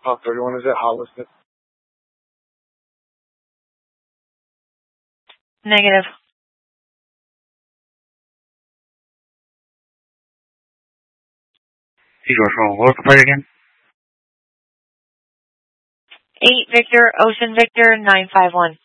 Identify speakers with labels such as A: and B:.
A: Hawk 31, is it hot listed?
B: Negative.
C: What was the plate again?
B: 8 Victor, Ocean Victor, 951.